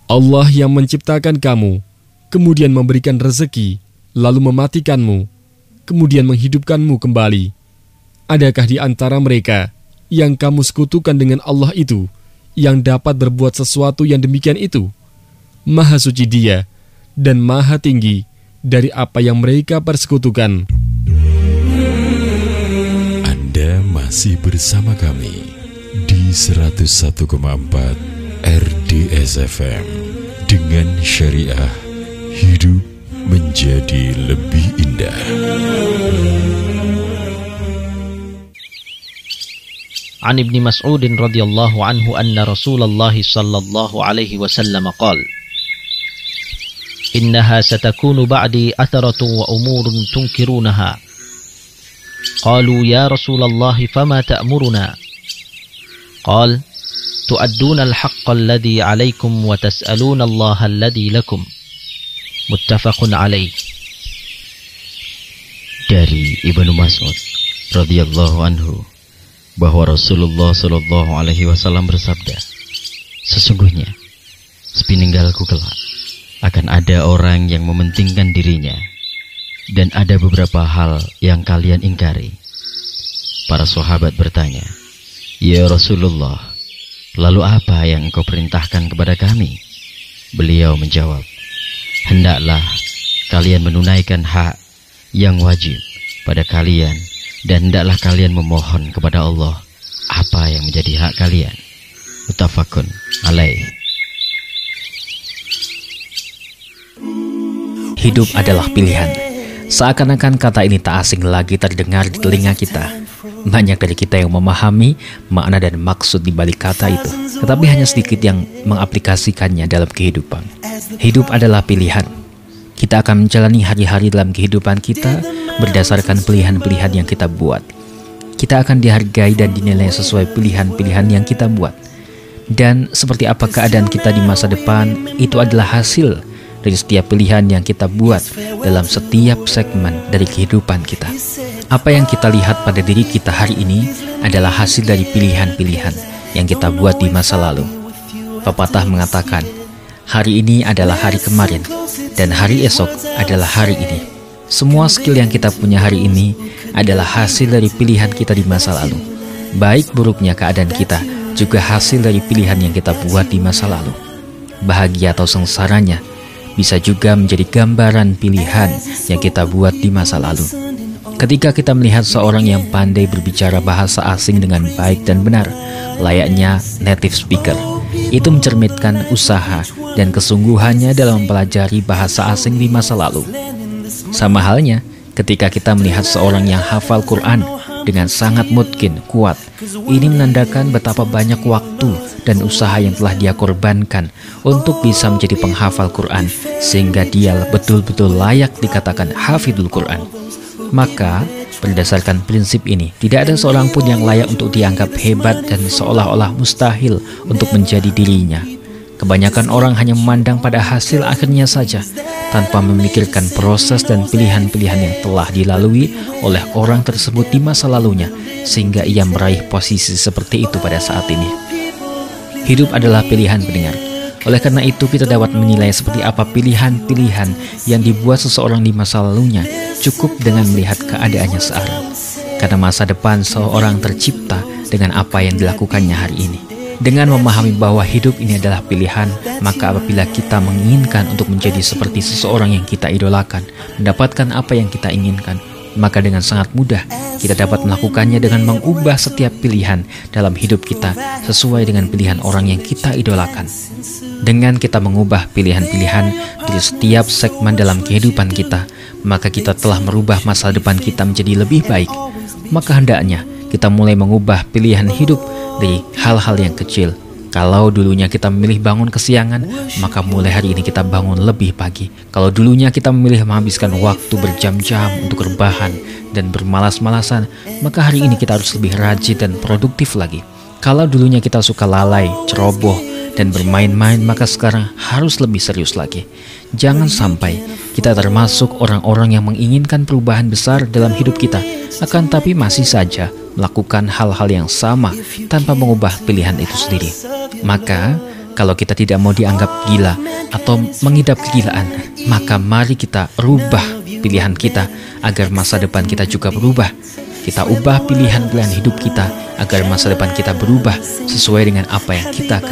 Allah yang menciptakan kamu, kemudian memberikan rezeki, lalu mematikanmu, kemudian menghidupkanmu kembali. Adakah di antara mereka yang kamu sekutukan dengan Allah itu, yang dapat berbuat sesuatu yang demikian itu? Maha suci Dia dan maha tinggi dari apa yang mereka persekutukan. Anda masih bersama kami di 101,4 RDS FM dengan syariah hidup menjadi lebih indah. An Ibni Mas'ud radhiyallahu anhu anna Rasulullah sallallahu alaihi wasallam qala Innaha satakunu ba'di atharatun wa umurun tunkirunaha. Qalu ya Rasulullah fama ta'muruna? Qal tu'adduna al-haqqa alladhi 'alaykum wa tas'aluna Allah alladhi lakum. Muttafaqun alaih. Dari Ibnu Mas'ud radhiyallahu anhu bahwa Rasulullah sallallahu alaihi wasallam bersabda, sesungguhnya sepeninggalku kelak akan ada orang yang mementingkan dirinya, dan ada beberapa hal yang kalian ingkari. Para sahabat bertanya, ya Rasulullah, lalu apa yang engkau perintahkan kepada kami? Beliau menjawab, hendaklah kalian menunaikan hak yang wajib pada kalian, dan hendaklah kalian memohon kepada Allah apa yang menjadi hak kalian. Muttafaqun alaih. Hidup adalah pilihan. Seakan-akan kata ini tak asing lagi terdengar di telinga kita. Banyak dari kita yang memahami makna dan maksud di balik kata itu, tetapi hanya sedikit yang mengaplikasikannya dalam kehidupan. Hidup adalah pilihan. Kita akan menjalani hari-hari dalam kehidupan kita berdasarkan pilihan-pilihan yang kita buat. Kita akan dihargai dan dinilai sesuai pilihan-pilihan yang kita buat. Dan seperti apa keadaan kita di masa depan, itu adalah hasil dari setiap pilihan yang kita buat dalam setiap segmen dari kehidupan kita. Apa yang kita lihat pada diri kita hari ini adalah hasil dari pilihan-pilihan yang kita buat di masa lalu. Pepatah mengatakan, hari ini adalah hari kemarin, dan hari esok adalah hari ini. Semua skill yang kita punya hari ini adalah hasil dari pilihan kita di masa lalu. Baik buruknya keadaan kita juga hasil dari pilihan yang kita buat di masa lalu. Bahagia atau sengsaranya bisa juga menjadi gambaran pilihan yang kita buat di masa lalu. Ketika kita melihat seorang yang pandai berbicara bahasa asing dengan baik dan benar, layaknya native speaker, itu mencerminkan usaha dan kesungguhannya dalam mempelajari bahasa asing di masa lalu. Sama halnya ketika kita melihat seorang yang hafal Quran dengan sangat mungkin kuat, ini menandakan betapa banyak waktu dan usaha yang telah dia korbankan untuk bisa menjadi penghafal Quran, sehingga dia betul-betul layak dikatakan hafidul Quran. Maka berdasarkan prinsip ini, tidak ada seorang pun yang layak untuk dianggap hebat dan seolah-olah mustahil untuk menjadi dirinya. Kebanyakan orang hanya memandang pada hasil akhirnya saja, tanpa memikirkan proses dan pilihan-pilihan yang telah dilalui oleh orang tersebut di masa lalunya, sehingga ia meraih posisi seperti itu pada saat ini. Hidup adalah pilihan, pendengar. Oleh karena itu, kita dapat menilai seperti apa pilihan-pilihan yang dibuat seseorang di masa lalunya, cukup dengan melihat keadaannya sekarang. Karena masa depan seorang tercipta dengan apa yang dilakukannya hari ini. Dengan memahami bahwa hidup ini adalah pilihan, maka apabila kita menginginkan untuk menjadi seperti seseorang yang kita idolakan, mendapatkan apa yang kita inginkan, maka dengan sangat mudah kita dapat melakukannya dengan mengubah setiap pilihan dalam hidup kita sesuai dengan pilihan orang yang kita idolakan. Dengan kita mengubah pilihan-pilihan dari setiap segmen dalam kehidupan kita, maka kita telah merubah masa depan kita menjadi lebih baik. Maka hendaknya kita mulai mengubah pilihan hidup dari hal-hal yang kecil. Kalau dulunya kita memilih bangun kesiangan, maka mulai hari ini kita bangun lebih pagi. Kalau dulunya kita memilih menghabiskan waktu berjam-jam untuk rebahan dan bermalas-malasan, maka hari ini kita harus lebih rajin dan produktif lagi. Kalau dulunya kita suka lalai, ceroboh, dan bermain-main, maka sekarang harus lebih serius lagi. Jangan sampai kita termasuk orang-orang yang menginginkan perubahan besar dalam hidup kita, akan tapi masih saja melakukan hal-hal yang sama tanpa mengubah pilihan itu sendiri. Maka Kalau kita tidak mau dianggap gila atau mengidap kegilaan, maka mari kita rubah pilihan kita agar masa depan kita juga berubah. Kita ubah pilihan-pilihan hidup kita agar masa depan kita berubah sesuai dengan apa yang kita